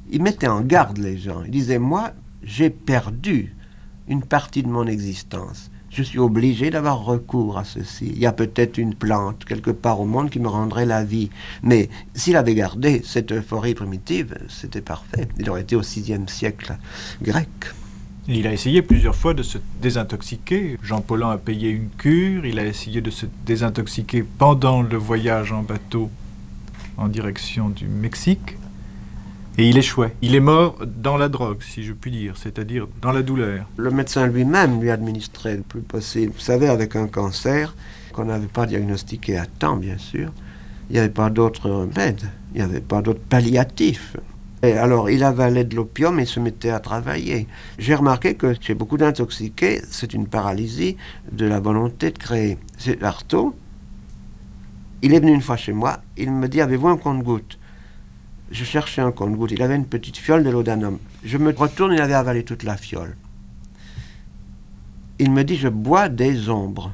il mettait en garde les gens. Il disait, moi, j'ai perdu une partie de mon existence. Je suis obligé d'avoir recours à ceci. Il y a peut-être une plante quelque part au monde qui me rendrait la vie. Mais s'il avait gardé cette euphorie primitive, c'était parfait. Il aurait été au VIe siècle grec. Il a essayé plusieurs fois de se désintoxiquer. Jean Paulhan a payé une cure. Il a essayé de se désintoxiquer pendant le voyage en bateau en direction du Mexique. Et il échouait. Il est mort dans la drogue, si je puis dire, c'est-à-dire dans la douleur. Le médecin lui-même lui administrait le plus possible. Vous savez, avec un cancer qu'on n'avait pas diagnostiqué à temps, bien sûr, il n'y avait pas d'autres remèdes, il n'y avait pas d'autres palliatifs. Et alors, il avalait de l'opium et se mettait à travailler. J'ai remarqué que chez beaucoup d'intoxiqués, c'est une paralysie de la volonté de créer. C'est Artaud. Il est venu une fois chez moi, il me dit, avez-vous un compte-gouttes ? Je cherchais un compte-gouttes. Il avait une petite fiole de laudanum. Je me retourne, il avait avalé toute la fiole. Il me dit, je bois des ombres.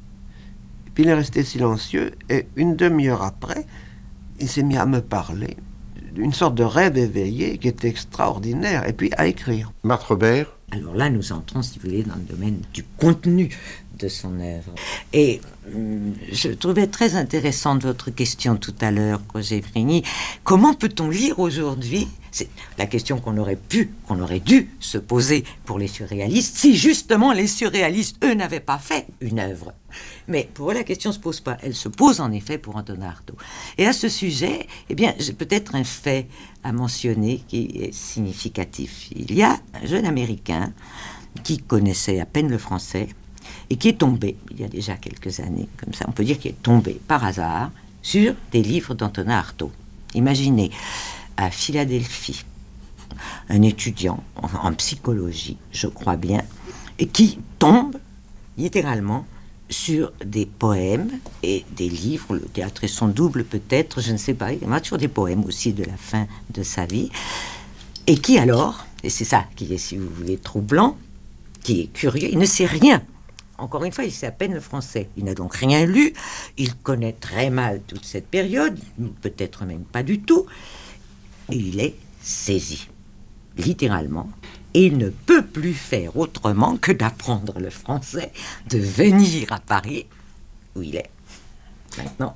Et puis il est resté silencieux, et une demi-heure après, il s'est mis à me parler. Une sorte de rêve éveillé qui était extraordinaire, et puis à écrire. Marthe Robert. Alors là, nous entrons, si vous voulez, dans le domaine du contenu de son œuvre. Et je trouvais très intéressante votre question tout à l'heure, Roger Vrigny. Comment peut-on lire aujourd'hui ? C'est la question qu'on aurait dû se poser pour les surréalistes, si justement les surréalistes, eux, n'avaient pas fait une œuvre. Mais pour eux, la question ne se pose pas. Elle se pose en effet pour Antonin Artaud. Et à ce sujet, eh bien, j'ai peut-être un fait à mentionner qui est significatif. Il y a un jeune Américain qui connaissait à peine le français et qui est tombé, il y a déjà quelques années, comme ça, on peut dire qu'il est tombé par hasard sur des livres d'Antonin Artaud. Imaginez, à Philadelphie, un étudiant en psychologie, je crois bien, et qui tombe littéralement sur des poèmes et des livres, le théâtre et son double peut-être, je ne sais pas, sur des poèmes aussi de la fin de sa vie, et qui alors, et c'est ça qui est, si vous voulez, troublant, qui est curieux, il ne sait rien. Encore une fois, il sait à peine le français. Il n'a donc rien lu, il connaît très mal toute cette période, peut-être même pas du tout, et il est saisi, littéralement. Et il ne peut plus faire autrement que d'apprendre le français, de venir à Paris, où il est maintenant,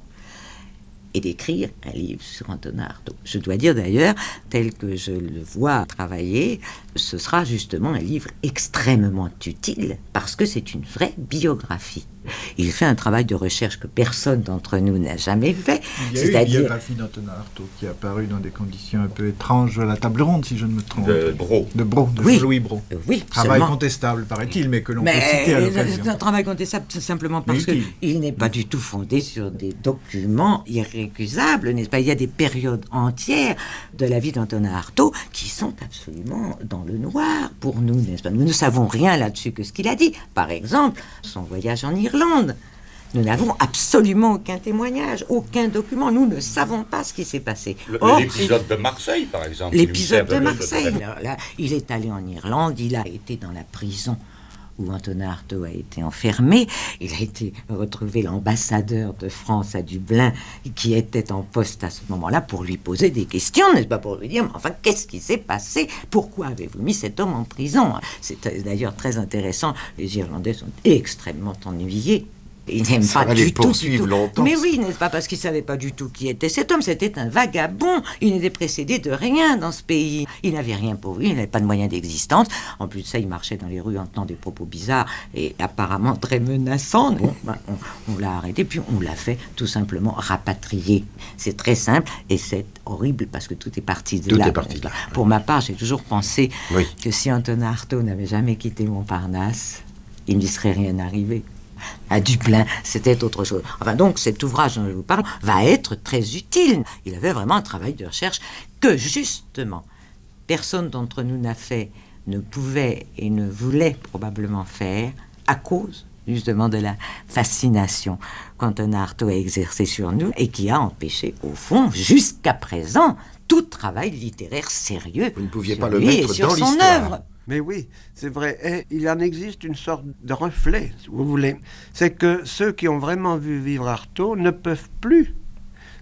et d'écrire un livre sur Antonin Artaud. Je dois dire d'ailleurs, tel que je le vois travailler, ce sera justement un livre extrêmement utile, parce que c'est une vraie biographie. Il fait un travail de recherche que personne d'entre nous n'a jamais fait. Il y a eu une biographie d'Antonin Artaud qui est apparue dans des conditions un peu étranges à la table ronde, si je ne me trompe. De Brault. De oui. Louis Brault. Oui, travail seulement contestable, paraît-il, mais que l'on peut citer à l'occasion. C'est un travail contestable simplement parce qu'il n'est pas du tout fondé sur des documents irrécusables, n'est-ce pas ? Il y a des périodes entières de la vie d'Antonin Artaud qui sont absolument dans le noir pour nous, n'est-ce pas ? Nous ne savons rien là-dessus que ce qu'il a dit. Par exemple, son voyage en Irlande. Nous n'avons absolument aucun témoignage, aucun document. Nous ne savons pas ce qui s'est passé. L'épisode de Marseille, par exemple. L'épisode de Marseille. Là, il est allé en Irlande, il a été dans la prison où Antonin Artaud a été enfermé. Il a été retrouvé l'ambassadeur de France à Dublin, qui était en poste à ce moment-là, pour lui poser des questions, n'est-ce pas, pour lui dire, mais enfin, qu'est-ce qui s'est passé ? Pourquoi avez-vous mis cet homme en prison ? C'est d'ailleurs très intéressant. Les Irlandais sont extrêmement ennuyés. Ils n'aiment pas du tout. Longtemps. Mais oui, n'est-ce pas, parce qu'ils ne savaient pas du tout qui était cet homme. C'était un vagabond. Il n'était précédé de rien dans ce pays. Il n'avait rien pour lui, il n'avait pas de moyens d'existence. En plus de ça, il marchait dans les rues en tenant des propos bizarres et apparemment très menaçants. Bon, on l'a arrêté, puis on l'a fait tout simplement rapatrier. C'est très simple et c'est horrible parce que tout est parti de là. Pour ma part, j'ai toujours pensé que si Antonin Artaud n'avait jamais quitté Montparnasse, il ne lui serait rien arrivé. À Dublin, c'était autre chose. Enfin, donc, cet ouvrage dont je vous parle va être très utile. Il avait vraiment un travail de recherche que, justement, personne d'entre nous n'a fait, ne pouvait et ne voulait probablement faire à cause, justement, de la fascination qu'Antonin Artaud a exercée sur nous et qui a empêché, au fond, jusqu'à présent, tout travail littéraire sérieux. Vous ne pouviez sur pas le lui mettre et sur dans son l'histoire. œuvre. Mais oui, c'est vrai. Et il en existe une sorte de reflet, si vous voulez. C'est que ceux qui ont vraiment vu vivre Artaud ne peuvent plus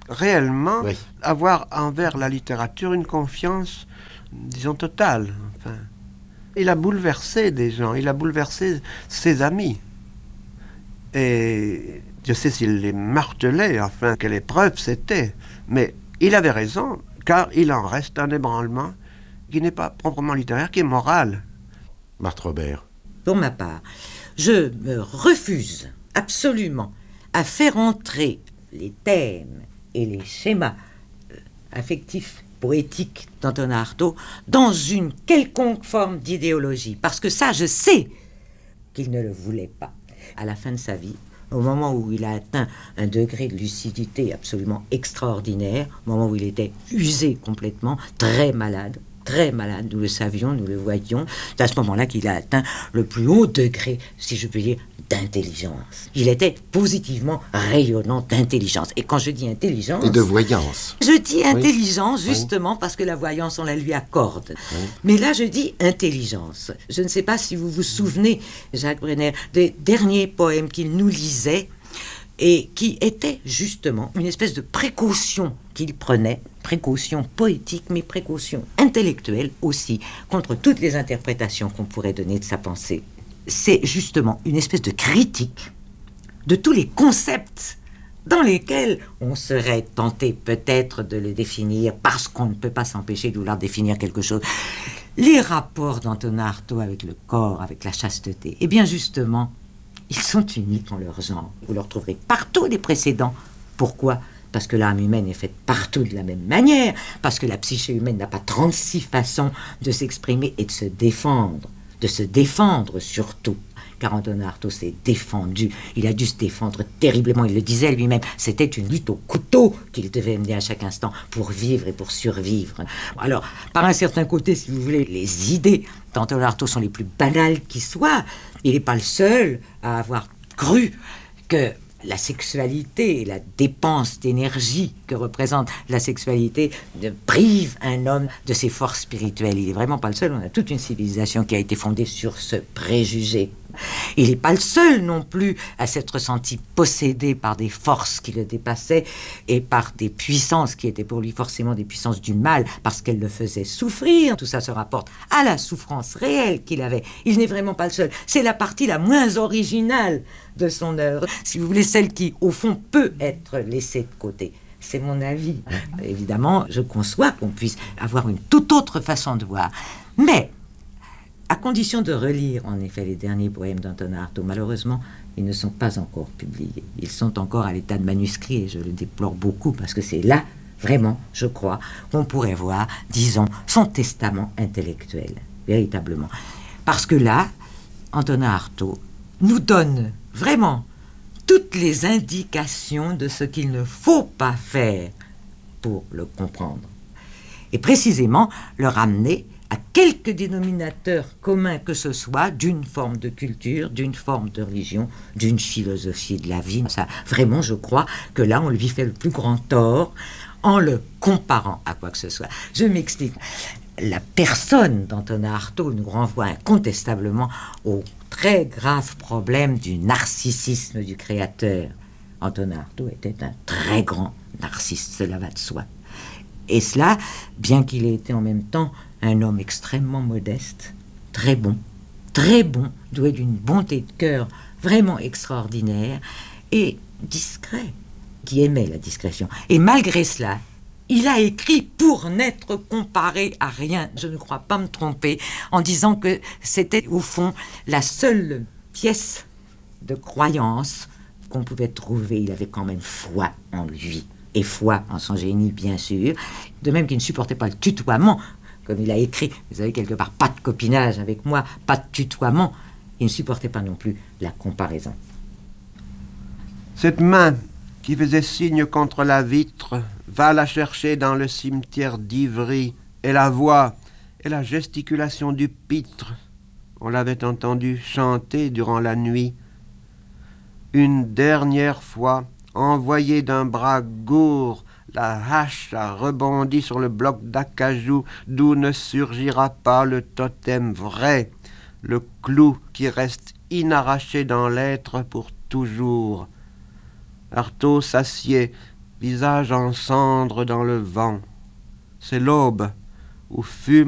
réellement Oui. avoir envers la littérature une confiance, disons, totale. Enfin, il a bouleversé des gens, il a bouleversé ses amis. Et je sais s'il les martelait, enfin, quelle épreuve c'était. Mais il avait raison, car il en reste un ébranlement qui n'est pas proprement littéraire, qui est moral. Marthe Robert. Pour ma part, je me refuse absolument à faire entrer les thèmes et les schémas affectifs, poétiques d'Antonin Artaud dans une quelconque forme d'idéologie. Parce que ça, je sais qu'il ne le voulait pas. À la fin de sa vie, au moment où il a atteint un degré de lucidité absolument extraordinaire, au moment où il était usé complètement, très malade, nous le savions, nous le voyions, c'est à ce moment-là qu'il a atteint le plus haut degré, si je peux dire, d'intelligence. Il était positivement rayonnant d'intelligence. Et quand je dis intelligence... Et de voyance. Je dis intelligence, justement, parce que la voyance, on la lui accorde. Oui. Mais là, je dis intelligence. Je ne sais pas si vous vous souvenez, Jacques Brenner, des derniers poèmes qu'il nous lisait, et qui était justement une espèce de précaution qu'il prenait, précaution poétique, mais précaution intellectuelle aussi, contre toutes les interprétations qu'on pourrait donner de sa pensée. C'est justement une espèce de critique de tous les concepts dans lesquels on serait tenté peut-être de le définir, parce qu'on ne peut pas s'empêcher de vouloir définir quelque chose. Les rapports d'Antonin Artaud avec le corps, avec la chasteté, eh bien justement, ils sont uniques en leur genre. Vous leur trouverez partout des précédents. Pourquoi ? Parce que l'âme humaine est faite partout de la même manière, parce que la psyché humaine n'a pas 36 façons de s'exprimer et de se défendre surtout. Car Antonin Artaud s'est défendu, il a dû se défendre terriblement, il le disait lui-même, c'était une lutte au couteau qu'il devait mener à chaque instant pour vivre et pour survivre. Alors, par un certain côté, si vous voulez, les idées d'Antonin Artaud sont les plus banales qui soient. Il n'est pas le seul à avoir cru que la sexualité et la dépense d'énergie que représente la sexualité prive un homme de ses forces spirituelles. Il n'est vraiment pas le seul. On a toute une civilisation qui a été fondée sur ce préjugé. Il n'est pas le seul non plus à s'être senti possédé par des forces qui le dépassaient et par des puissances qui étaient pour lui forcément des puissances du mal parce qu'elles le faisaient souffrir. Tout ça se rapporte à la souffrance réelle qu'il avait. Il n'est vraiment pas le seul. C'est la partie la moins originale de son œuvre. Si vous voulez, celle qui, au fond, peut être laissée de côté. C'est mon avis. Évidemment, je conçois qu'on puisse avoir une toute autre façon de voir. Mais, à condition de relire, en effet, les derniers poèmes d'Antonin Artaud, malheureusement, ils ne sont pas encore publiés. Ils sont encore à l'état de manuscrit et je le déplore beaucoup parce que c'est là, vraiment, je crois, qu'on pourrait voir, disons, son testament intellectuel, véritablement. Parce que là, Antonin Artaud nous donne vraiment toutes les indications de ce qu'il ne faut pas faire pour le comprendre. Et précisément, le ramener à quelque dénominateur commun que ce soit d'une forme de culture, d'une forme de religion, d'une philosophie de la vie. Ça, vraiment, je crois que là, on lui fait le plus grand tort en le comparant à quoi que ce soit. Je m'explique. La personne d'Antonin Artaud nous renvoie incontestablement au très grave problème du narcissisme du créateur. Antonin Artaud était un très grand narcisse, cela va de soi. Et cela, bien qu'il ait été en même temps un homme extrêmement modeste, très bon, doué d'une bonté de cœur vraiment extraordinaire et discret, qui aimait la discrétion. Et malgré cela, il a écrit pour n'être comparé à rien, je ne crois pas me tromper, en disant que c'était au fond la seule pièce de croyance qu'on pouvait trouver. Il avait quand même foi en lui, et foi en son génie, bien sûr. De même qu'il ne supportait pas le tutoiement, comme il a écrit, vous savez, quelque part, pas de copinage avec moi, pas de tutoiement. Il ne supportait pas non plus la comparaison. Cette main qui faisait signe contre la vitre, va la chercher dans le cimetière d'Ivry, et la voix et la gesticulation du pitre, on l'avait entendu chanter durant la nuit. Une dernière fois, envoyée d'un bras gourd, la hache a rebondi sur le bloc d'acajou d'où ne surgira pas le totem vrai, le clou qui reste inarraché dans l'être pour toujours. Artaud s'assied visage en cendres dans le vent. C'est l'aube où fume